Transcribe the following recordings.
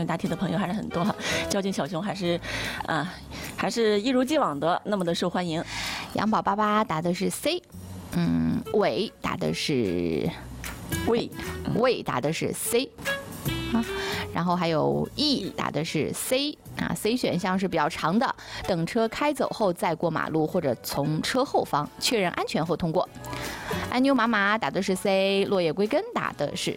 与答题的朋友还是很多哈，交警小熊还是一如既往的那么的受欢迎。 杨宝88答的是 C， 伟答的是魏答的是 C。然后还有 E 答的是 C 啊 ，C 选项是比较长的，等车开走后再过马路或者从车后方确认安全后通过。安妞妈妈答的是 C， 落叶归根答的是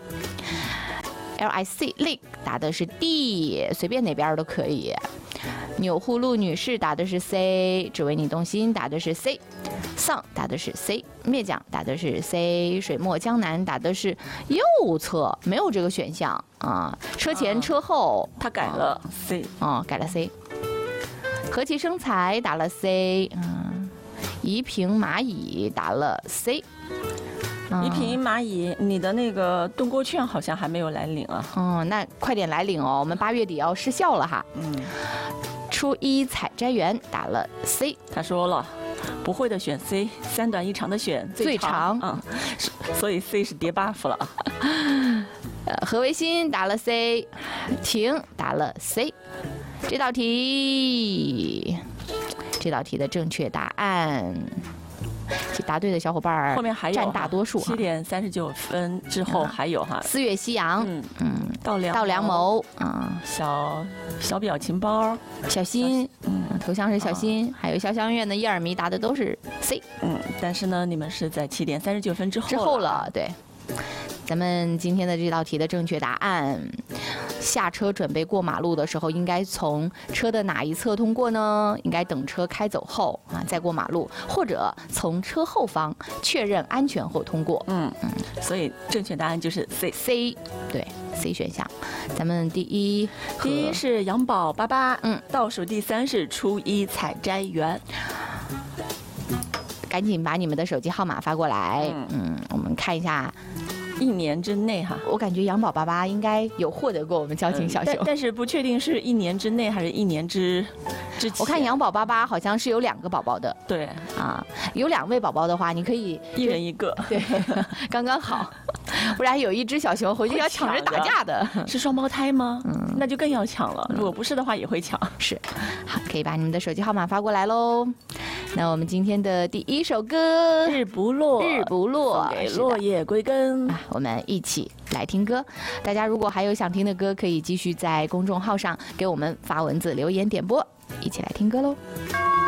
C。LIC Lick 答的是 D， 随便哪边都可以。钮祜禄女士答的是 C， 只为你动心答的是 C。丧答的是 C， 灭奖答的是 C， 水墨江南答的是右侧，没有这个选项啊。车前车后他改了 C， 改了 C。和气生财答了 C， 宜平蚂蚁答了 C。 宜平蚂蚁，你的那个动购券好像还没有来领啊。 那快点来领哦，我们8月底要失效了哈。初一采摘园打了 C， 他说了，不会的选 C， 3短1长的选最长。所以 C 是叠 buff 了。 何维新答了 C， 婷答了 C。这道题的正确答案。答对的小伙伴后面还有占大多数 ，7点39分之后还有哈。 四月夕阳，稻粱谋， 小表情包， 小新，头像是小新，还有潇湘苑的叶尔迷答的都是 C， 但是呢，你们是在7点39分之后了，对。咱们今天的这道题的正确答案，下车准备过马路的时候，应该从车的哪一侧通过呢？应该等车开走后再过马路，或者从车后方确认安全后通过。 所以正确答案就是 C， 对 C 选项。咱们第一是杨宝88，倒数第3是初一采摘园。 赶紧把你们的手机号码发过来，我们看一下。 1年之内哈， 我感觉杨宝88应该有获得过我们交警小熊， 但是不确定是1年之内还是1年之前。 我看杨宝88好像是有2个宝宝的， 对有2位宝宝的话，你可以 1人1个， 对，刚刚好，不然有一只小熊回去要抢着打架的。 是双胞胎吗？那就更要抢了。如果不是的话，也会抢。 是，好，可以把你们的手机号码发过来喽。那我们今天的第一首歌《 日不落》，给落叶归根。 我们一起来听歌。大家如果还有想听的歌，可以继续在公众号上给我们发文字留言点播，一起来听歌喽。